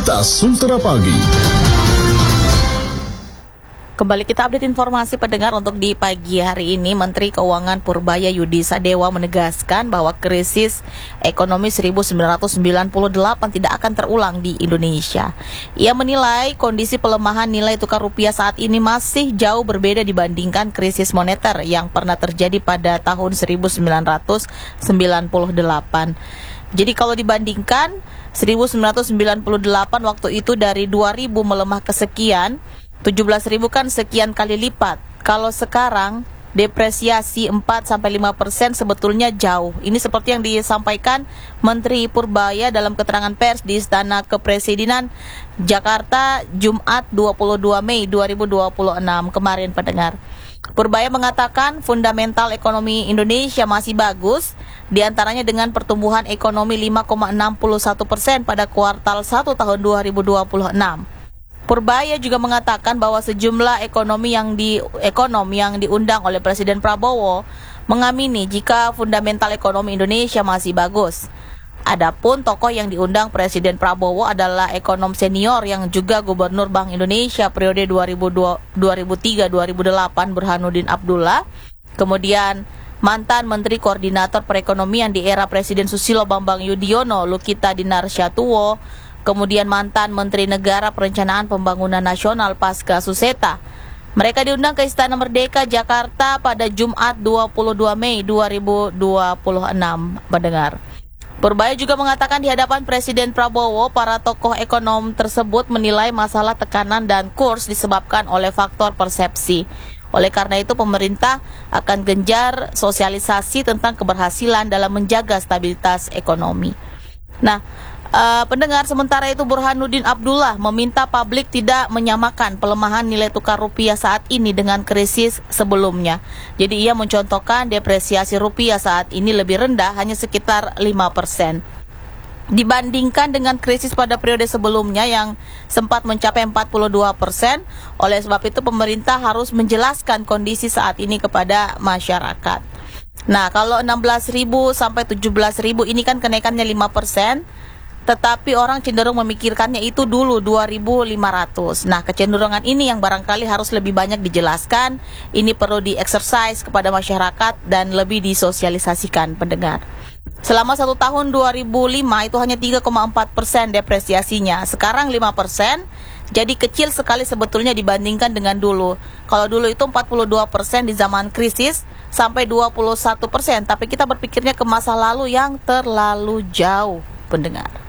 Berita Sultra Pagi. Kembali kita update informasi pendengar untuk di pagi hari ini. Menteri Keuangan Purbaya Yudi Sadewa menegaskan bahwa krisis ekonomi 1998 tidak akan terulang di Indonesia. Ia menilai kondisi pelemahan nilai tukar rupiah saat ini masih jauh berbeda dibandingkan krisis moneter yang pernah terjadi pada tahun 1998. Jadi kalau dibandingkan 1998 waktu itu dari 2.000 melemah ke sekian, 17.000 kan sekian kali lipat. Kalau sekarang depresiasi 4-5% sebetulnya jauh. Ini seperti yang disampaikan Menteri Purbaya dalam keterangan pers di Istana Kepresidenan Jakarta Jumat 22 Mei 2026 kemarin pendengar. Purbaya mengatakan fundamental ekonomi Indonesia masih bagus, diantaranya dengan pertumbuhan ekonomi 5,61% pada kuartal 1 tahun 2026. Purbaya juga mengatakan bahwa sejumlah ekonom yang diundang oleh Presiden Prabowo mengamini jika fundamental ekonomi Indonesia masih bagus. Adapun tokoh yang diundang Presiden Prabowo adalah ekonom senior yang juga Gubernur Bank Indonesia periode 2003-2008 Burhanuddin Abdullah, kemudian mantan Menteri Koordinator Perekonomian di era Presiden Susilo Bambang Yudhoyono Lukita Dinarsyatuwo, kemudian mantan Menteri Negara Perencanaan Pembangunan Nasional Pasca Suseta. Mereka diundang ke Istana Merdeka Jakarta pada Jumat 22 Mei 2026 mendengar. Purbaya juga mengatakan di hadapan Presiden Prabowo, para tokoh ekonom tersebut menilai masalah tekanan dan kurs disebabkan oleh faktor persepsi. Oleh karena itu pemerintah akan gencar sosialisasi tentang keberhasilan dalam menjaga stabilitas ekonomi. Nah, pendengar, sementara itu Burhanuddin Abdullah meminta publik tidak menyamakan pelemahan nilai tukar rupiah saat ini dengan krisis sebelumnya. Jadi ia mencontohkan depresiasi rupiah saat ini lebih rendah, hanya sekitar 5%. Dibandingkan dengan krisis pada periode sebelumnya yang sempat mencapai 42%. Oleh sebab itu pemerintah harus menjelaskan kondisi saat ini kepada masyarakat. Nah, kalau 16.000 sampai 17.000 ini kan kenaikannya 5%. Tetapi orang cenderung memikirkannya itu dulu 2.500. Nah, kecenderungan ini yang barangkali harus lebih banyak dijelaskan. Ini perlu di-exercise kepada masyarakat dan lebih disosialisasikan pendengar. Selama 1 tahun 2005 itu hanya 3,4% depresiasinya. Sekarang 5%. Jadi kecil sekali sebetulnya dibandingkan dengan dulu. Kalau dulu itu 42% di zaman krisis sampai 21%. Tapi kita berpikirnya ke masa lalu yang terlalu jauh pendengar.